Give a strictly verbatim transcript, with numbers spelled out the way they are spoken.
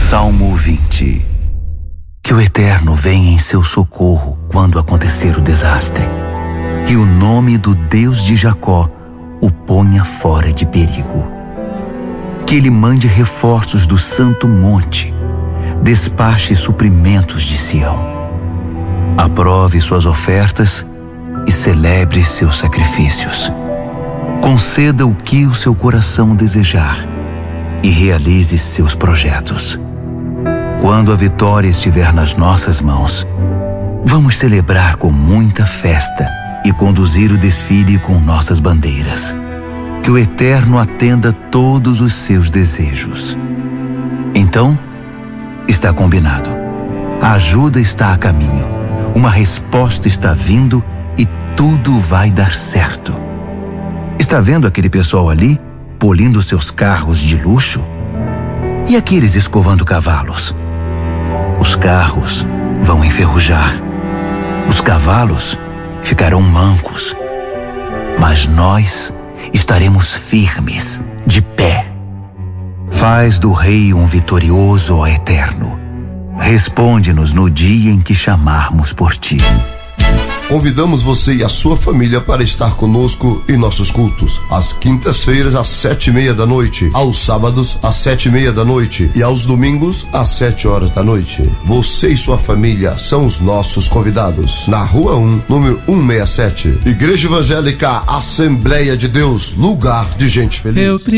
Salmo vinte. Que o Eterno venha em seu socorro quando acontecer o desastre, e o nome do Deus de Jacó o ponha fora de perigo. Que ele mande reforços do santo monte, despache suprimentos de Sião. Aprove suas ofertas e celebre seus sacrifícios. Conceda o que o seu coração desejar e realize seus projetos. Quando a vitória estiver nas nossas mãos, vamos celebrar com muita festa e conduzir o desfile com nossas bandeiras. Que o Eterno atenda todos os seus desejos. Então, está combinado. A ajuda está a caminho. Uma resposta está vindo e tudo vai dar certo. Está vendo aquele pessoal ali, polindo seus carros de luxo? E aqueles escovando cavalos? Os carros vão enferrujar. Os cavalos ficarão mancos. Mas nós estaremos firmes, de pé. Faz do Rei um vitorioso, ó Eterno. Responde-nos no dia em que chamarmos por ti. Convidamos você e a sua família para estar conosco em nossos cultos. Às quintas-feiras, às sete e meia da noite. Aos sábados, às sete e meia da noite. E aos domingos, às sete horas da noite. Você e sua família são os nossos convidados. Na Rua um, número cento e sessenta e sete. Igreja Evangélica Assembleia de Deus, lugar de gente feliz. Eu